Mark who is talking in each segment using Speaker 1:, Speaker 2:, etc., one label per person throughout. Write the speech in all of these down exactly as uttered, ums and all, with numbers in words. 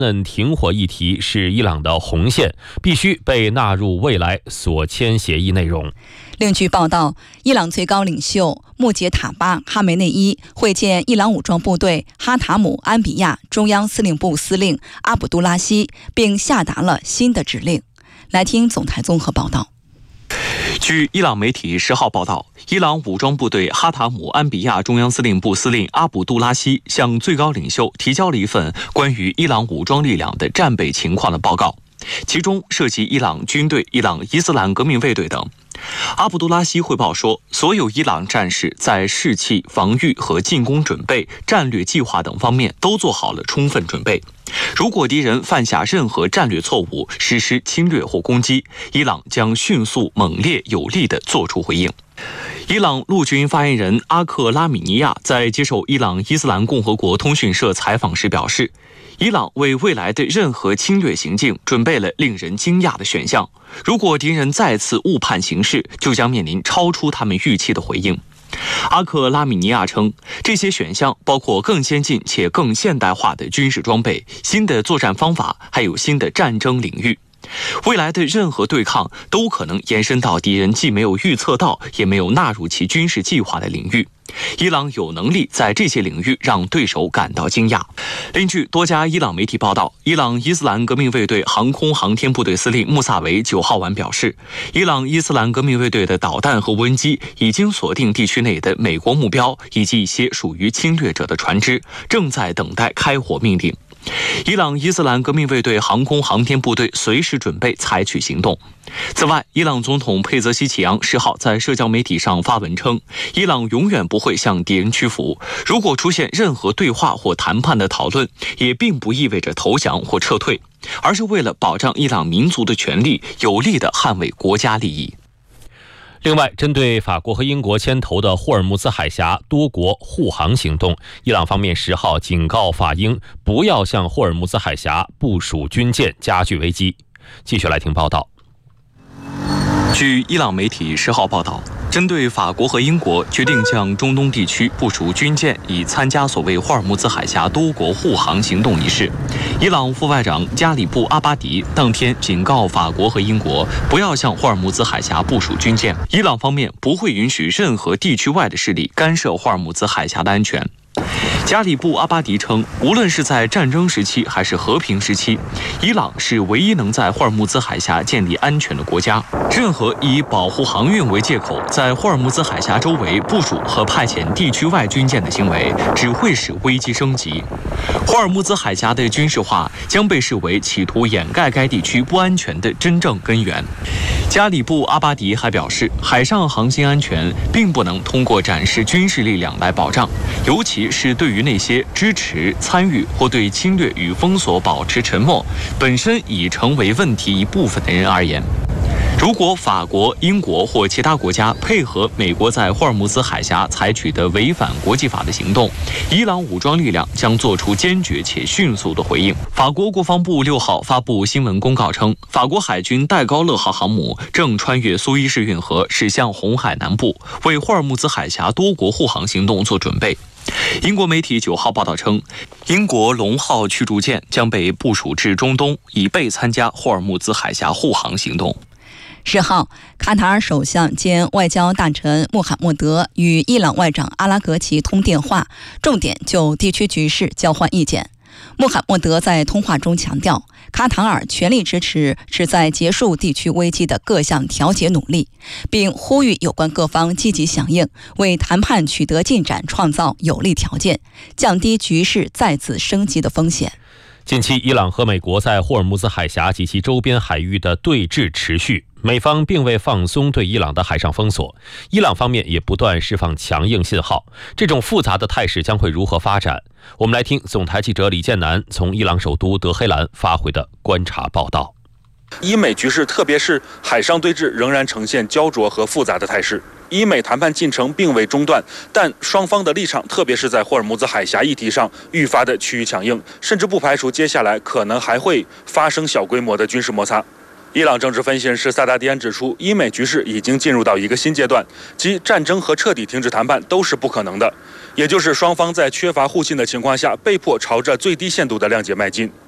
Speaker 1: 停火议题是伊朗的红线，必须被纳入未来所签协议内容。
Speaker 2: 另据报道，伊朗最高领袖穆杰塔巴·哈梅内伊会见伊朗武装部队哈塔姆安比亚中央司令部司令阿卜杜拉希，并下达了新的指令。来听总台综合报道。
Speaker 3: 据伊朗媒体十号报道，伊朗武装部队哈塔姆安比亚中央司令部司令阿卜杜拉希向最高领袖提交了一份关于伊朗武装力量的战备情况的报告，其中涉及伊朗军队、伊朗伊斯兰革命卫队等。阿卜杜拉希汇报说，所有伊朗战士在士气、防御和进攻准备、战略计划等方面都做好了充分准备。如果敌人犯下任何战略错误，实施侵略或攻击，伊朗将迅速、猛烈、有力地作出回应。伊朗陆军发言人阿克拉米尼亚在接受伊朗伊斯兰共和国通讯社采访时表示，伊朗为未来的任何侵略行径准备了令人惊讶的选项，如果敌人再次误判形势，就将面临超出他们预期的回应。阿克拉米尼亚称，这些选项包括更先进且更现代化的军事装备、新的作战方法，还有新的战争领域。未来的任何对抗都可能延伸到敌人既没有预测到，也没有纳入其军事计划的领域。伊朗有能力在这些领域让对手感到惊讶。另据多家伊朗媒体报道，伊朗伊斯兰革命卫队航空航天部队司令穆萨维九号晚表示，伊朗伊斯兰革命卫队的导弹和无人机已经锁定地区内的美国目标以及一些属于侵略者的船只，正在等待开火命令。伊朗伊斯兰革命卫队航空航天部队随时准备采取行动。此外，伊朗总统佩泽西奇扬十号在社交媒体上发文称，伊朗永远不会向敌人屈服，如果出现任何对话或谈判的讨论，也并不意味着投降或撤退，而是为了保障伊朗民族的权利，有力地捍卫国家利益。
Speaker 1: 另外，针对法国和英国牵头的霍尔木兹海峡多国护航行动，伊朗方面十号警告法英不要向霍尔木兹海峡部署军舰，加剧危机。继续来听报道。
Speaker 3: 据伊朗媒体十号报道，针对法国和英国决定向中东地区部署军舰，以参加所谓霍尔木兹海峡多国护航行动一事，伊朗副外长加里布阿巴迪当天警告法国和英国不要向霍尔木兹海峡部署军舰，伊朗方面不会允许任何地区外的势力干涉霍尔木兹海峡的安全。加里布阿巴迪称，无论是在战争时期还是和平时期，伊朗是唯一能在霍尔木兹海峡建立安全的国家。任何以保护航运为借口，在霍尔木兹海峡周围部署和派遣地区外军舰的行为，只会使危机升级。霍尔木兹海峡的军事化将被视为企图掩盖该地区不安全的真正根源。加里布阿巴迪还表示，海上航行安全并不能通过展示军事力量来保障，尤其是对于那些支持、参与或对侵略与封锁保持沉默，本身已成为问题一部分的人而言。如果法国、英国或其他国家配合美国在霍尔木兹海峡采取的违反国际法的行动，伊朗武装力量将做出坚决且迅速的回应。法国国防部六号发布新闻公告称，法国海军戴高乐号航母正穿越苏伊士运河驶向红海南部，为霍尔木兹海峡多国护航行动做准备。英国媒体九号报道称，英国龙号驱逐舰将被部署至中东，以备参加霍尔木兹海峡护航行动。
Speaker 2: 十号，卡塔尔首相兼外交大臣穆罕默德与伊朗外长阿拉格齐通电话，重点就地区局势交换意见。穆罕默德在通话中强调，卡塔尔全力支持旨在结束地区危机的各项调解努力，并呼吁有关各方积极响应，为谈判取得进展创造有利条件，降低局势再次升级的风险。
Speaker 1: 近期，伊朗和美国在霍尔木兹海峡及其周边海域的对峙持续，美方并未放松对伊朗的海上封锁，伊朗方面也不断释放强硬信号。这种复杂的态势将会如何发展？我们来听总台记者李建南从伊朗首都德黑兰发回的观察报道。
Speaker 4: 伊美局势，特别是海上对峙，仍然呈现焦灼和复杂的态势。伊美谈判进程并未中断，但双方的立场，特别是在霍尔木兹海峡议题上，愈发的趋于强硬，甚至不排除接下来可能还会发生小规模的军事摩擦。伊朗政治分析人士萨达迪安指出，伊美局势已经进入到一个新阶段，即战争和彻底停止谈判都是不可能的，也就是双方在缺乏互信的情况下，被迫朝着最低限度的谅解迈进。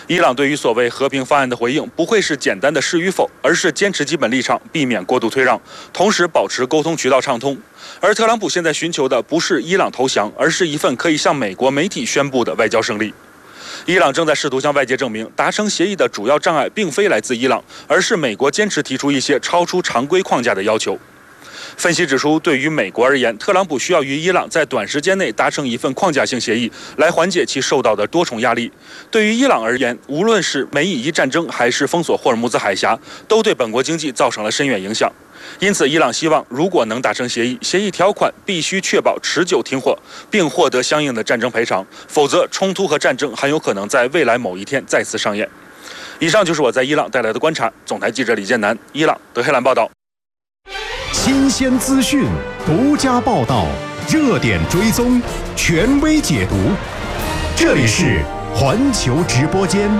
Speaker 4: 伊朗对于所谓和平方案的回应不会是简单的是与否，而是坚持基本立场，避免过度退让，同时保持沟通渠道畅通。而特朗普现在寻求的不是伊朗投降，而是一份可以向美国媒体宣布的外交胜利。伊朗正在试图向外界证明，达成协议的主要障碍并非来自伊朗，而是美国坚持提出一些超出常规框架的要求。分析指出，对于美国而言，特朗普需要与伊朗在短时间内达成一份框架性协议，来缓解其受到的多重压力。对于伊朗而言，无论是美以伊战争还是封锁霍尔木兹海峡，都对本国经济造成了深远影响。因此，伊朗希望如果能达成协议，协议条款必须确保持久停火，并获得相应的战争赔偿，否则冲突和战争很有可能在未来某一天再次上演。以上就是我在伊朗带来的观察。总台记者李建南，伊朗德黑兰报道。
Speaker 5: 新鲜资讯，独家报道，热点追踪，权威解读。这里是环球直播间。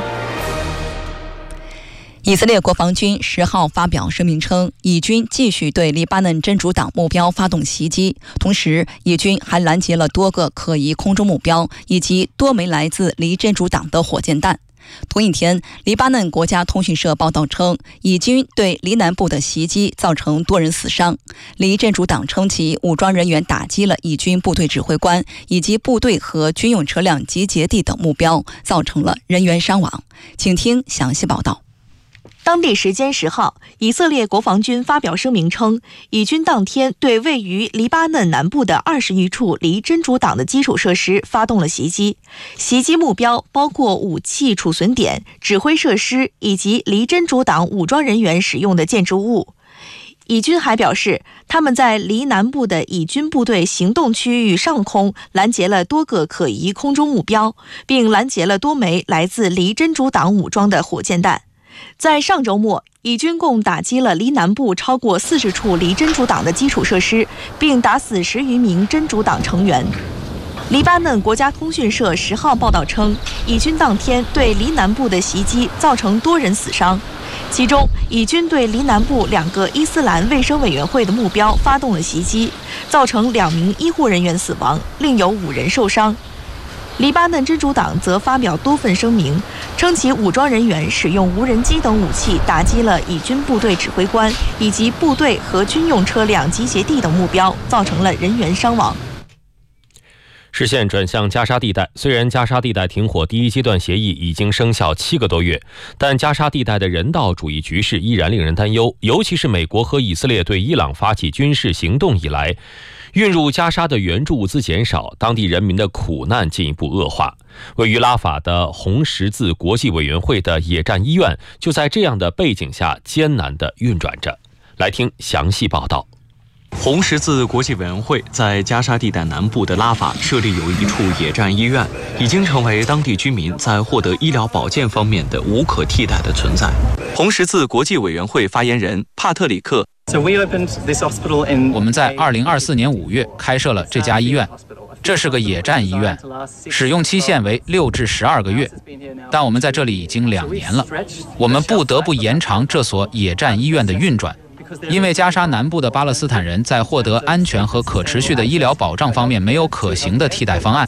Speaker 2: 以色列国防军十号发表声明称，以军继续对黎巴嫩真主党目标发动袭击，同时以军还拦截了多个可疑空中目标以及多枚来自黎真主党的火箭弹。同一天，黎巴嫩国家通讯社报道称，以军对黎南部的袭击造成多人死伤。黎真主党称其武装人员打击了以军部队指挥官以及部队和军用车辆集结地等目标，造成了人员伤亡。请听详细报道。
Speaker 6: 当地时间十号，以色列国防军发表声明称，以军当天对位于黎巴嫩南部的二十余处黎真主党的基础设施发动了袭击，袭击目标包括武器储存点、指挥设施以及黎真主党武装人员使用的建筑物。以军还表示，他们在黎南部的以军部队行动区域上空拦截了多个可疑空中目标，并拦截了多枚来自黎真主党武装的火箭弹。在上周末，以军共打击了黎南部超过四十处黎真主党的基础设施，并打死十余名真主党成员。黎巴嫩国家通讯社十号报道称，以军当天对黎南部的袭击造成多人死伤，其中以军对黎南部两个伊斯兰卫生委员会的目标发动了袭击，造成两名医护人员死亡，另有五人受伤。黎巴嫩真主党则发表多份声明，称其武装人员使用无人机等武器打击了以军部队指挥官以及部队和军用车辆集结地等目标，造成了人员伤亡。
Speaker 1: 视线转向加沙地带，虽然加沙地带停火第一阶段协议已经生效七个多月，但加沙地带的人道主义局势依然令人担忧，尤其是美国和以色列对伊朗发起军事行动以来，运入加沙的援助物资减少，当地人民的苦难进一步恶化。位于拉法的红十字国际委员会的野战医院就在这样的背景下艰难地运转着。来听详细报道。
Speaker 3: 红十字国际委员会在加沙地带南部的拉法设立有一处野战医院，已经成为当地居民在获得医疗保健方面的无可替代的存在。红十字国际委员会发言人帕特里克，
Speaker 7: 我们在二零二四年五月开设了这家医院，这是个野战医院，使用期限为六至十二个月，但我们在这里已经两年了，我们不得不延长这所野战医院的运转。因为加沙南部的巴勒斯坦人在获得安全和可持续的医疗保障方面没有可行的替代方案。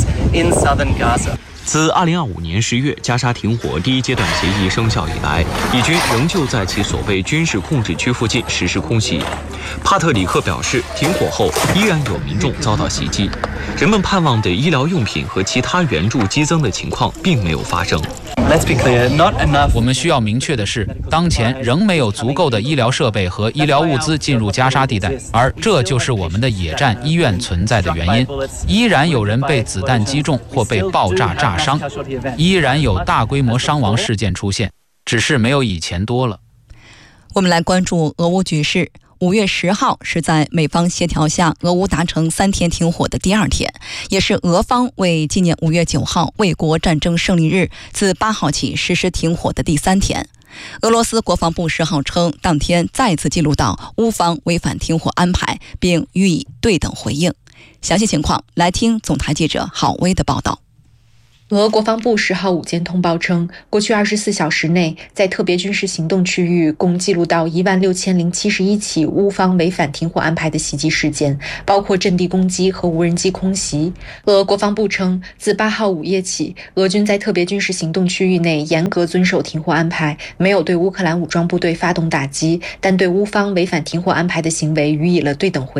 Speaker 3: 自二零二五年十月加沙停火第一阶段协议生效以来，以军仍旧在其所谓军事控制区附近实施空袭。帕特里克表示，停火后依然有民众遭到袭击，人们盼望的医疗用品和其他援助激增的情况并没有发生。
Speaker 7: 我们需要明确的是，当前仍没有足够的医疗设备和医疗物资进入加沙地带，而这就是我们的野战医院存在的原因。依然有人被子弹击中或被爆炸炸伤，依然有大规模伤亡事件出现，只是没有以前多了。
Speaker 2: 我们来关注俄乌局势。五月十号是在美方协调下，俄乌达成三天停火的第二天，也是俄方为纪念五月九号卫国战争胜利日自八号起实施停火的第三天。俄罗斯国防部十号称，当天再次记录到乌方违反停火安排，并予以对等回应。详细情况来听总台记者郝威的报道。
Speaker 8: 俄国防部十号午间通报称，过去二十四小时内，在特别军事行动区域共记录到一万六千零七十一起乌方违反停火安排的袭击事件，包括阵地攻击和无人机空袭。俄国防部称，自八号午夜起，俄军在特别军事行动区域内严格遵守停火安排，没有对乌克兰武装部队发动打击，但对乌方违反停火安排的行为予以了对等回应。